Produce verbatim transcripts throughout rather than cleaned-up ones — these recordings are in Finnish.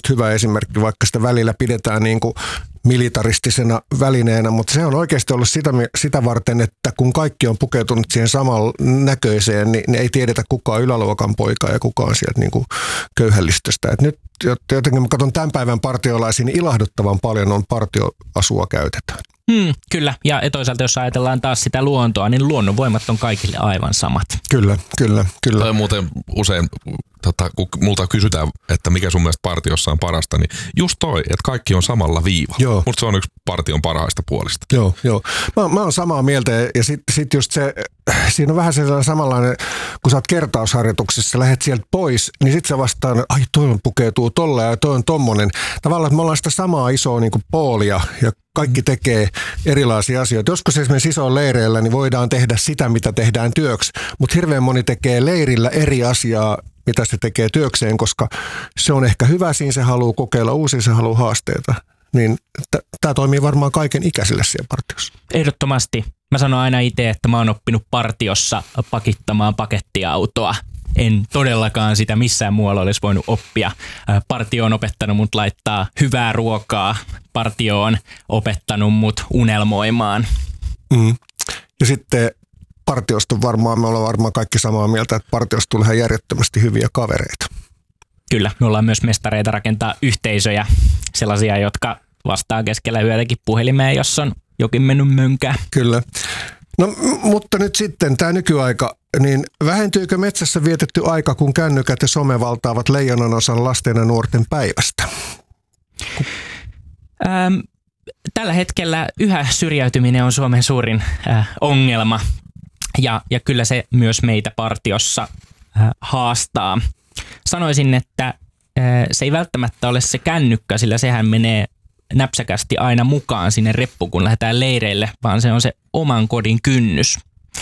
musta hyvä esimerkki, vaikka sitä välillä pidetään niin kuin militaristisena välineenä, mutta se on oikeasti ollut sitä, sitä varten, että kun kaikki on pukeutunut siihen saman näköiseen, niin, niin ei tiedetä kuka on yläluokan poika ja kuka on sieltä niin kuin köyhällistöstä. Et nyt jotenkin mä katson tämän päivän partiolaisia, niin ilahduttavan paljon on partioasua käytetään. Hmm, kyllä, ja toisaalta jos ajatellaan taas sitä luontoa, niin luonnonvoimat on kaikille aivan samat. Kyllä, kyllä, kyllä. Tai muuten usein, tota, kun multa kysytään, että mikä sun mielestä partiossa on parasta, niin just toi, että kaikki on samalla viivalla. Mutta se on yksi partion parhaista puolista. Joo, joo. Mä, mä oon samaa mieltä, ja sitten sit just se, siinä on vähän sellainen samanlainen, kun sä oot kertausharjoituksessa, lähet sieltä pois, niin sit sä vastaan, ai toi on pukeutuu tolla ja toi on tommonen. Tavallaan, että me ollaan sitä samaa isoa niin kuin poolia, ja kaikki tekee erilaisia asioita. Joskus esimerkiksi isoilla leireillä niin voidaan tehdä sitä, mitä tehdään työksi, mutta hirveän moni tekee leirillä eri asiaa, mitä se tekee työkseen, koska se on ehkä hyvä siinä, se haluaa kokeilla uusia, se haluaa haasteita. Niin tämä toimii varmaan kaiken ikäisille siellä partiossa. Ehdottomasti. Mä sanon aina itse, että mä oon oppinut partiossa pakittamaan pakettiautoa. En todellakaan sitä missään muualla olisi voinut oppia. Partio on opettanut mut laittaa hyvää ruokaa. Partio on opettanut mut unelmoimaan. Mm. Ja sitten partiosta varmaan, me ollaan varmaan kaikki samaa mieltä, että partiosta tulee ihan järjettömästi hyviä kavereita. Kyllä, me ollaan myös mestareita rakentaa yhteisöjä, sellaisia, jotka vastaa keskellä yötäkin puhelimeen, jos on jokin mennyt mönkään. Kyllä. No mutta nyt sitten tämä nykyaika, niin vähentyykö metsässä vietetty aika, kun kännykät ja some valtaavat leijonan osan lasten ja nuorten päivästä? Ähm, tällä hetkellä yhä syrjäytyminen on Suomen suurin äh, ongelma ja, ja kyllä se myös meitä partiossa äh, haastaa. Sanoisin, että äh, se ei välttämättä ole se kännykkä, sillä sehän menee näpsäkästi aina mukaan sinne reppuun, kun lähdetään leireille, vaan se on se oman kodin kynnys.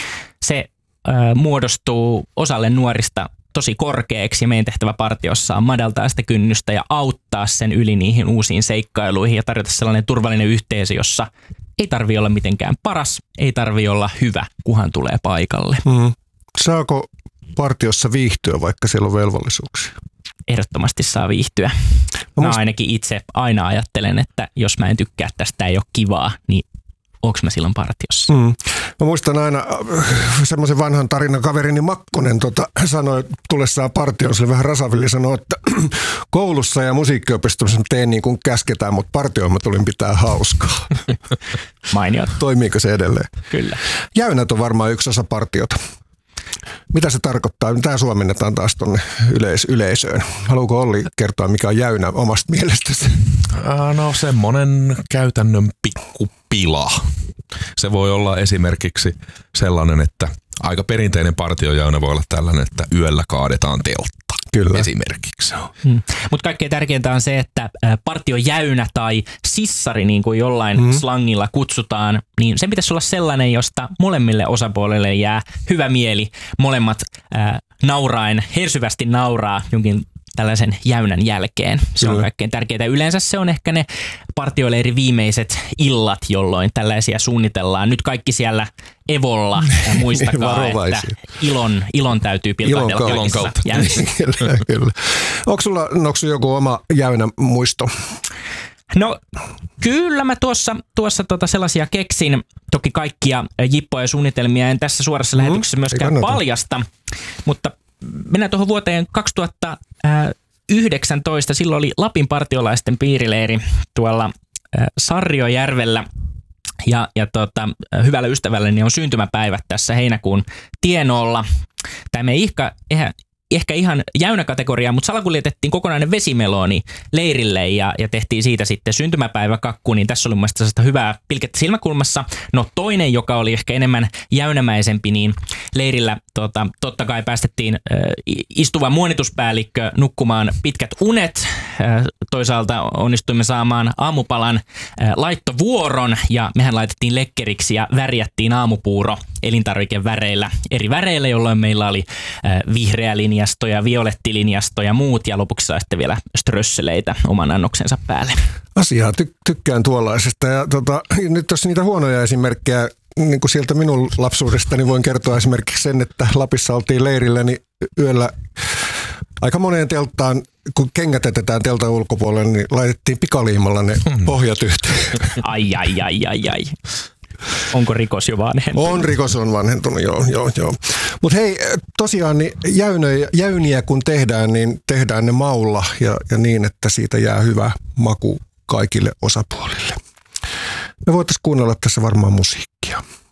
Se ö, muodostuu osalle nuorista tosi korkeaksi ja meidän tehtävä partiossa on madaltaa sitä kynnystä ja auttaa sen yli niihin uusiin seikkailuihin ja tarjota sellainen turvallinen yhteisö, jossa ei tarvitse olla mitenkään paras, ei tarvitse olla hyvä, kunhan tulee paikalle. Mm. Saako partiossa viihtyä, vaikka siellä on velvollisuuksia? Ehdottomasti saa viihtyä. Mä, mä ainakin itse aina ajattelen, että jos mä en tykkää tästä, ei ole kivaa, niin onko mä silloin partiossa? Mm. Mä muistan aina semmoisen vanhan tarinan kaverini Makkonen tota, sanoi tullessaan partioon, se oli vähän rasavilli, sanoi, että koulussa ja musiikkiopistossa teen niin kuin käsketään, mutta partioon mä tulin pitää hauskaa. Mainiot. Toimiiko se edelleen? Kyllä. Jäynät on varmaan yksi osa partiota. Mitä se tarkoittaa? Tämä suomennetaan taas tuonne yleis- yleisöön. Haluatko Olli kertoa, mikä on jäynä omasta mielestäsi? No semmoinen käytännön pikkupila. Se voi olla esimerkiksi sellainen, että aika perinteinen partiojäynä voi olla tällainen, että yöllä kaadetaan teltta. Kyllä. Esimerkiksi. Hmm. Mutta kaikkein tärkeintä on se, että partiojäynä tai sissari, niin kuin jollain hmm. slangilla kutsutaan, niin se pitäisi olla sellainen, josta molemmille osapuolille jää hyvä mieli. Molemmat äh, nauraen, hersyvästi nauraa jonkin tällaisen jäynän jälkeen. Se Kyllä. on kaikkein tärkeintä. Yleensä se on ehkä ne partioleiri viimeiset illat, jolloin tällaisia suunnitellaan. Nyt kaikki siellä Evolla ja muistakaa, että ilon, ilon täytyy pilkahdella ilon kautta. Kyllä, kyllä. Onko sulla, onko sulla joku oma jäynä muisto? No kyllä mä tuossa, tuossa tota sellaisia keksin. Toki kaikkia jippoja ja suunnitelmia en tässä suorassa mm, lähetyksessä myöskään paljasta, mutta mennään tuohon vuoteen kaksituhattayhdeksäntoista. Silloin oli Lapin partiolaisten piirileiri tuolla Sarriojärvellä. Ja, ja tota, hyvällä ystävälleni on syntymäpäivät tässä heinäkuun tienoolla. Tämä ei ehkä, ehkä ihan jäynäkategoria, mutta salakuljetettiin kokonainen vesimeloni leirille ja, ja tehtiin siitä sitten syntymäpäiväkakku, niin tässä oli mun mielestä hyvää pilkettä silmäkulmassa. No toinen, joka oli ehkä enemmän jäynämäisempi, niin leirillä tota, totta kai päästettiin äh, istuva muonituspäällikkö nukkumaan pitkät unet. Äh, toisaalta onnistuimme saamaan aamupalan äh, laittovuoron ja mehän laitettiin lekkeriksi ja värjättiin aamupuuro elintarvikeväreillä eri väreillä, jolloin meillä oli äh, vihreä linjasto ja violettilinjasto ja muut ja lopuksi saa sitten vielä strösseleitä oman annoksensa päälle. Asiaa ty- tykkään tuollaisesta ja tota, nyt jos niitä huonoja esimerkkejä niin kuin sieltä minun lapsuudesta, niin voin kertoa esimerkiksi sen, että Lapissa oltiin leirillä, niin yöllä Aika moneen telttaan, kun kengät jätetään teltan ulkopuolelle, niin laitettiin pikaliimalla ne hmm. pohjat yhteen. Ai, ai, ai, ai, ai. Onko rikos jo vanhentunut? On, rikos on vanhentunut, joo, joo, joo. Mutta hei, tosiaan niin jäynöjä, jäyniä kun tehdään, niin tehdään ne maulla ja, ja niin, että siitä jää hyvä maku kaikille osapuolille. Me voitaisiin kuunnella tässä varmaan musiikkia.